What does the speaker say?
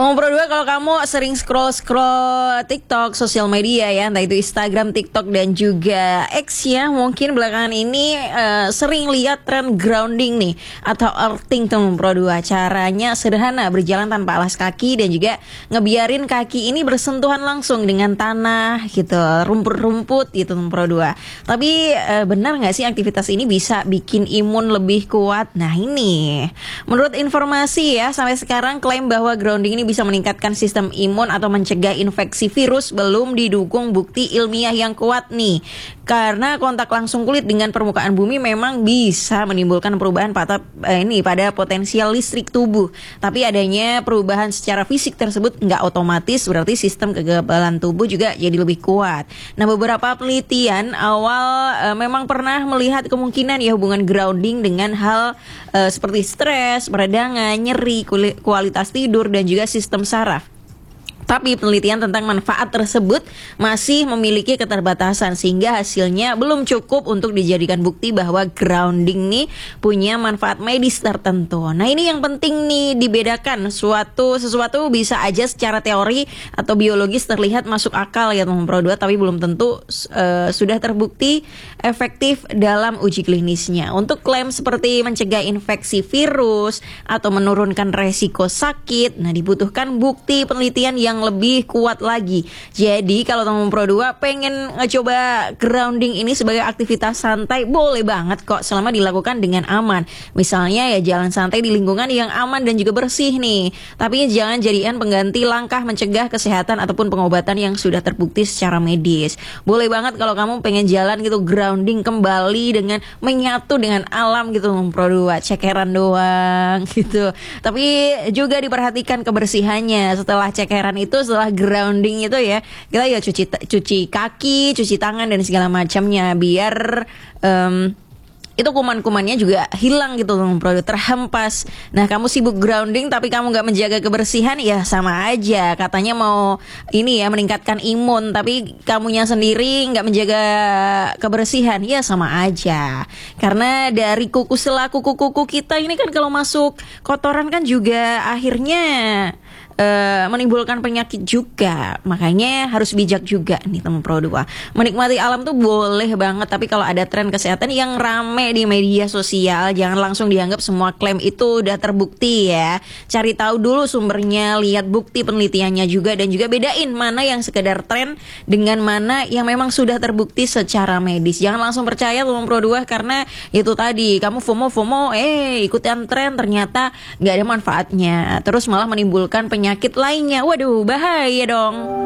Nomor dua, kalau kamu sering scroll TikTok, sosial media ya, entah itu Instagram, TikTok dan juga X ya, mungkin belakangan ini sering lihat tren grounding nih atau earthing tuh nomor dua. Caranya sederhana, berjalan tanpa alas kaki dan juga ngebiarin kaki ini bersentuhan langsung dengan tanah gitu, rumput-rumput gitu nomor dua. Tapi benar nggak sih aktivitas ini bisa bikin imun lebih kuat? Nah ini, menurut informasi ya, sampai sekarang klaim bahwa grounding ini bisa meningkatkan sistem imun atau mencegah infeksi virus belum didukung bukti ilmiah yang kuat nih. Karena kontak langsung kulit dengan permukaan bumi memang bisa menimbulkan perubahan pada potensial listrik tubuh. Tapi adanya perubahan secara fisik tersebut nggak otomatis berarti sistem kekebalan tubuh juga jadi lebih kuat. Nah, beberapa penelitian awal memang pernah melihat kemungkinan ya hubungan grounding dengan hal seperti stres, peradangan, nyeri, kualitas tidur dan juga sistem saraf. Tapi penelitian tentang manfaat tersebut masih memiliki keterbatasan sehingga hasilnya belum cukup untuk dijadikan bukti bahwa grounding nih punya manfaat medis tertentu. Nah ini yang penting nih dibedakan, sesuatu bisa aja secara teori atau biologis terlihat masuk akal ya teman-teman dua, tapi belum tentu sudah terbukti efektif dalam uji klinisnya. Untuk klaim seperti mencegah infeksi virus atau menurunkan resiko sakit, nah dibutuhkan bukti penelitian yang lebih kuat lagi. Jadi kalau teman Pro 2 pengen ngecoba grounding ini sebagai aktivitas santai, boleh banget kok selama dilakukan dengan aman. Misalnya ya jalan santai di lingkungan yang aman dan juga bersih nih. Tapi jangan jadikan pengganti langkah mencegah kesehatan ataupun pengobatan yang sudah terbukti secara medis. Boleh banget kalau kamu pengen jalan gitu grounding kembali dengan menyatu dengan alam gitu teman Pro 2, cekeran doang gitu. Tapi juga diperhatikan kebersihannya setelah cekeran itu, setelah grounding itu ya, kita ya cuci kaki, cuci tangan dan segala macamnya biar itu kuman-kumannya juga hilang gitu loh, produk terhempas. Nah kamu sibuk grounding tapi kamu nggak menjaga kebersihan, ya sama aja. Katanya mau ini ya meningkatkan imun, tapi kamunya sendiri nggak menjaga kebersihan, ya sama aja. Karena dari kuku kita ini kan kalau masuk kotoran kan juga akhirnya menimbulkan penyakit juga. Makanya harus bijak juga nih teman Pro 2. Menikmati alam tuh boleh banget, tapi kalau ada tren kesehatan yang rame di media sosial, jangan langsung dianggap semua klaim itu udah terbukti ya. Cari tahu dulu sumbernya, lihat bukti penelitiannya juga, dan juga bedain mana yang sekedar tren dengan mana yang memang sudah terbukti secara medis. Jangan langsung percaya teman Pro 2 karena itu tadi kamu FOMO ikutan tren ternyata nggak ada manfaatnya, terus malah menimbulkan penyakit lainnya. Waduh, bahaya dong.